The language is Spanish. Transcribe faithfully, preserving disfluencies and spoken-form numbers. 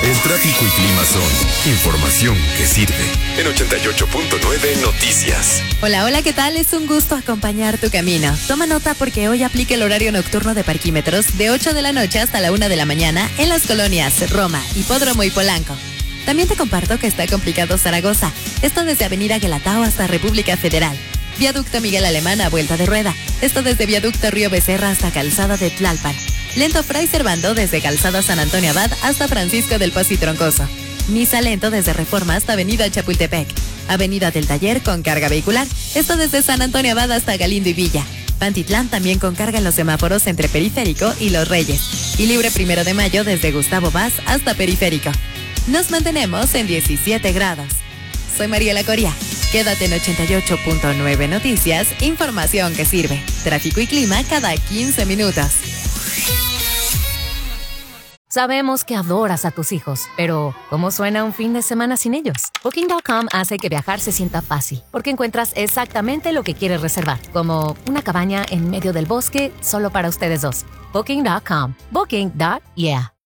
El tráfico y clima son información que sirve. En ochenta y ocho punto nueve Noticias. Hola, hola, ¿qué tal? Es un gusto acompañar tu camino. Toma nota porque hoy aplica el horario nocturno de parquímetros de ocho de la noche hasta la una de la mañana en las colonias Roma, Hipódromo y Polanco. También te comparto que está complicado Zaragoza. Esto desde Avenida Guelatao hasta República Federal. Viaducto Miguel Alemán a vuelta de rueda. Esto desde Viaducto Río Becerra hasta Calzada de Tlalpan. Lento Fray Servando desde Calzada San Antonio Abad hasta Francisco del Pozo y Troncoso. Misa lento desde Reforma hasta Avenida Chapultepec. Avenida del Taller con carga vehicular. Esto desde San Antonio Abad hasta Galindo y Villa. Pantitlán también con carga en los semáforos entre Periférico y Los Reyes. Y libre Primero de Mayo desde Gustavo Vaz hasta Periférico. Nos mantenemos en diecisiete grados. Soy Mariela Coria. Quédate en ochenta y ocho punto nueve Noticias, información que sirve. Tráfico y clima cada quince minutos. Sabemos que adoras a tus hijos, pero ¿cómo suena un fin de semana sin ellos? Booking punto com hace que viajar se sienta fácil, porque encuentras exactamente lo que quieres reservar, como una cabaña en medio del bosque solo para ustedes dos. Booking punto com. Booking. Yeah.